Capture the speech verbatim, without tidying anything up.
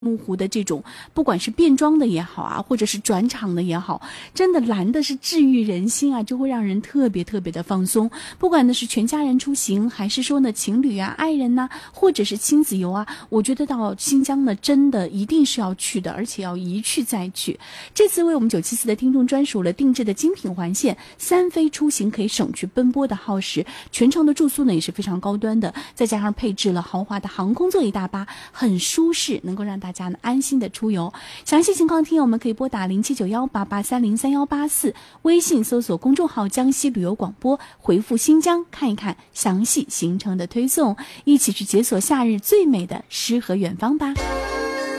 木湖的这种不管是变装的也好啊，或者是转场的也好，真的蓝的是治愈人心啊，就会让人特别特别的放松。不管呢是全家人出行，还是说呢情侣啊、爱人呐、啊，或者是亲子游啊，我觉得到新疆呢真的一定是要去的，而且要一去再去。这次为我们九七四的听众专属了定制的精品环线，三飞出行可以省去奔波的耗时，全程的住宿呢也是非常高端的，再加上配置了豪华的航空座椅大巴，很舒适，能够让大家大家呢安心的出游。详细情况听友们可以拨打零七九幺八八三零三幺八四，微信搜索公众号江西旅游广播，回复新疆看一看详细行程的推送，一起去解锁夏日最美的诗和远方吧。